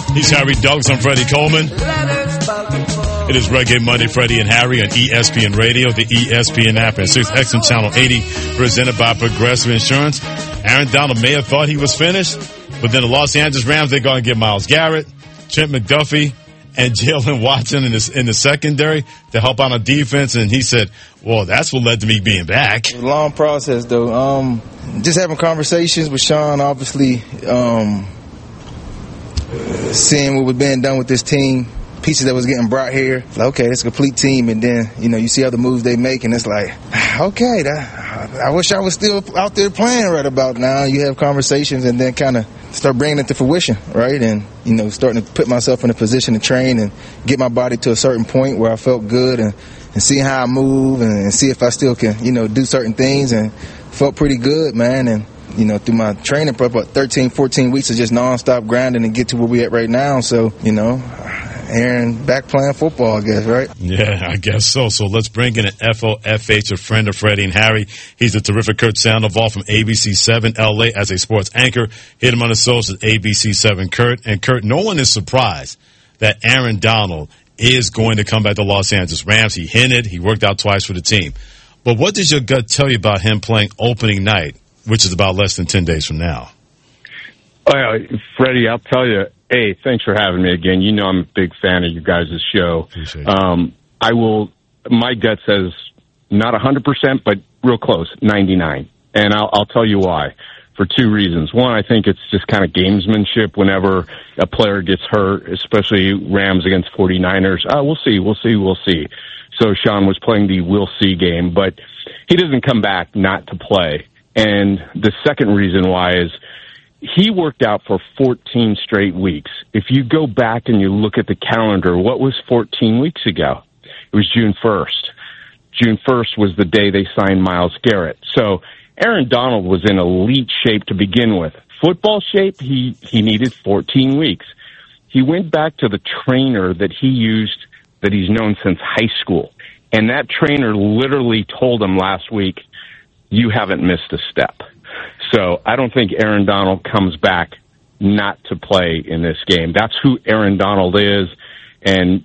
He's Harry Douglas. I'm Freddie Coleman. It is Reggae Monday, Freddie and Harry on ESPN Radio, the ESPN app, and 6XM Channel 80, presented by Progressive Insurance. Aaron Donald may have thought he was finished, but then the Los Angeles Rams, they're going to get Myles Garrett, Trent McDuffie, and Jalen Watson in the secondary to help out on defense. And he said, well, that's what led to me being back. Long process, though. Just having conversations with Sean, obviously, seeing what was being done with this team, pieces that was getting brought here. Like, okay, it's a complete team. And then, you see other moves they make, and it's like, okay, I wish I was still out there playing right about now. You have conversations and then kind of start bringing it to fruition, right? And, starting to put myself in a position to train and get my body to a certain point where I felt good and see how I move and see if I still can, do certain things, and felt pretty good, man. And, through my training for about 13, 14 weeks of just nonstop grinding and get to where we at right now. So, Aaron back playing football, I guess, right? Yeah, I guess so. So let's bring in an FOFH, a friend of Freddie and Harry. He's the terrific Kurt Sandoval from ABC7 LA as a sports anchor. Hit him on the socials, ABC7 Kurt. And Kurt, no one is surprised that Aaron Donald is going to come back to Los Angeles Rams. He hinted, he worked out twice for the team. But what does your gut tell you about him playing opening night, which is about less than 10 days from now? Freddie, I'll tell you, hey, thanks for having me again. I'm a big fan of you guys' show. My gut says not 100%, but real close, 99. And I'll tell you why, for two reasons. One, I think it's just kind of gamesmanship whenever a player gets hurt, especially Rams against 49ers. We'll see. So Sean was playing the we'll see game, but he doesn't come back not to play. And the second reason why is he worked out for 14 straight weeks. If you go back and you look at the calendar, what was 14 weeks ago? It was June 1st. June 1st was the day they signed Myles Garrett. So Aaron Donald was in elite shape to begin with. Football shape, he needed 14 weeks. He went back to the trainer that he used, that he's known since high school. And that trainer literally told him last week, you haven't missed a step. So I don't think Aaron Donald comes back not to play in this game. That's who Aaron Donald is. And